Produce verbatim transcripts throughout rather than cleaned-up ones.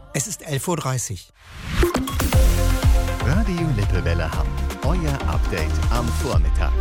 Es ist elf Uhr dreißig. Radio Lippewelle Hamm. Euer Update am Vormittag.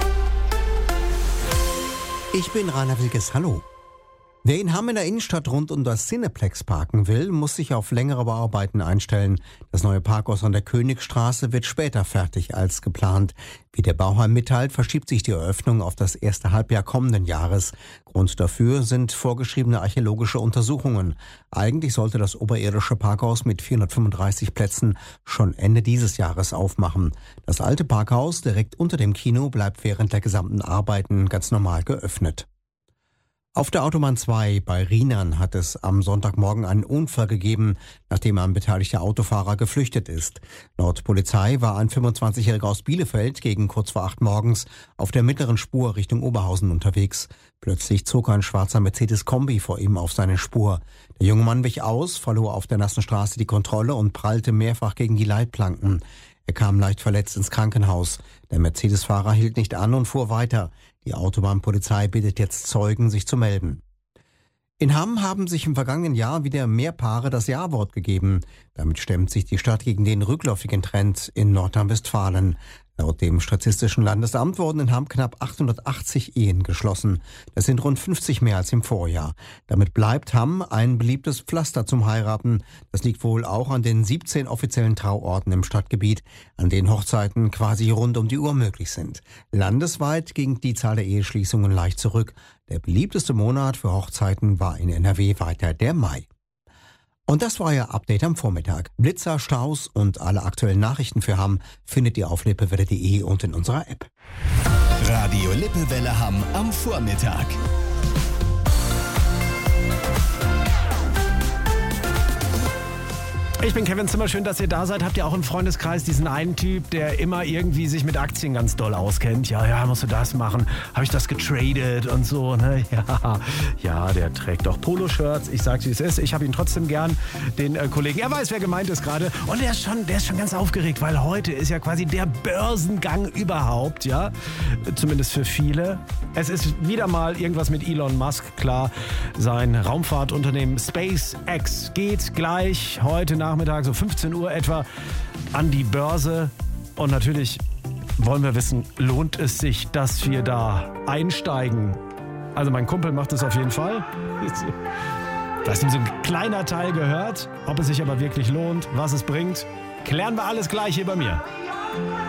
Ich bin Rainer Wilkes. Hallo. Wer in Hamm in der Innenstadt rund um das Cineplex parken will, muss sich auf längere Bauarbeiten einstellen. Das neue Parkhaus an der Königstraße wird später fertig als geplant. Wie der Bauherr mitteilt, verschiebt sich die Eröffnung auf das erste Halbjahr kommenden Jahres. Grund dafür sind vorgeschriebene archäologische Untersuchungen. Eigentlich sollte das oberirdische Parkhaus mit vierhundertfünfunddreißig Plätzen schon Ende dieses Jahres aufmachen. Das alte Parkhaus direkt unter dem Kino bleibt während der gesamten Arbeiten ganz normal geöffnet. Auf der Autobahn zwei bei Rheinern hat es am Sonntagmorgen einen Unfall gegeben, nachdem ein beteiligter Autofahrer geflüchtet ist. Laut Polizei war ein fünfundzwanzigjähriger aus Bielefeld gegen kurz vor acht morgens auf der mittleren Spur Richtung Oberhausen unterwegs. Plötzlich zog ein schwarzer Mercedes-Kombi vor ihm auf seine Spur. Der junge Mann wich aus, verlor auf der nassen Straße die Kontrolle und prallte mehrfach gegen die Leitplanken. Er kam leicht verletzt ins Krankenhaus. Der Mercedes-Fahrer hielt nicht an und fuhr weiter. Die Autobahnpolizei bittet jetzt Zeugen, sich zu melden. In Hamm haben sich im vergangenen Jahr wieder mehr Paare das Ja-Wort gegeben. Damit stemmt sich die Stadt gegen den rückläufigen Trend in Nordrhein-Westfalen. Laut dem Statistischen Landesamt wurden in Hamm knapp achthundertachtzig Ehen geschlossen. Das sind rund fünfzig mehr als im Vorjahr. Damit bleibt Hamm ein beliebtes Pflaster zum Heiraten. Das liegt wohl auch an den siebzehn offiziellen Trauorten im Stadtgebiet, an denen Hochzeiten quasi rund um die Uhr möglich sind. Landesweit ging die Zahl der Eheschließungen leicht zurück. Der beliebteste Monat für Hochzeiten war in N R W weiter der Mai. Und das war euer Update am Vormittag. Blitzer, Staus und alle aktuellen Nachrichten für Hamm findet ihr auf lippewelle punkt de und in unserer App. Radio Lippewelle Hamm am Vormittag. Ich bin Kevin Zimmer, schön, dass ihr da seid. Habt ihr auch im Freundeskreis diesen einen Typ, der immer irgendwie sich mit Aktien ganz doll auskennt? Ja, ja, musst du das machen? Habe ich das getradet und so, ne? Ja, ja, der trägt doch Poloshirts. Ich sag's, wie es ist. Ich habe ihn trotzdem gern, den äh, Kollegen. Er weiß, wer gemeint ist gerade. Und der ist schon, der ist schon ganz aufgeregt, weil heute ist ja quasi der Börsengang überhaupt, ja? Zumindest für viele. Es ist wieder mal irgendwas mit Elon Musk, klar. Sein Raumfahrtunternehmen SpaceX geht gleich heute Nachmittag, so fünfzehn Uhr etwa, an die Börse. Und natürlich wollen wir wissen, lohnt es sich, dass wir da einsteigen? Also mein Kumpel macht es auf jeden Fall. Da ist ihm so ein kleiner Teil gehört. Ob es sich aber wirklich lohnt, was es bringt, klären wir alles gleich hier bei mir.